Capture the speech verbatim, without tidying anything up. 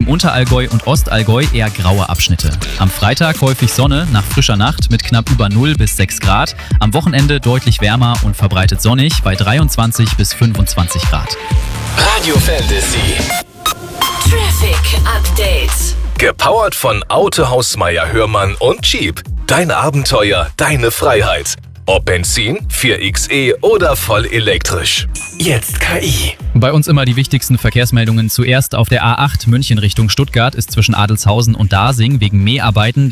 Unterallgäu und Ostallgäu eher graue Abschnitte. Am Freitag häufig Sonne nach frischer Nacht mit knapp über null bis sechs Grad. Am Wochenende deutlich wärmer und verbreitet sonnig bei dreiundzwanzig bis fünfundzwanzig Grad. Radio Fantasy. Traffic Update. Gepowert von Autohaus Meier Hörmann und Jeep. Dein Abenteuer, deine Freiheit. Ob Benzin, vier X E oder voll elektrisch. Jetzt K I. Bei uns immer die wichtigsten Verkehrsmeldungen. Zuerst auf der A acht München Richtung Stuttgart ist zwischen Adelshausen und Dasing wegen Mäharbeiten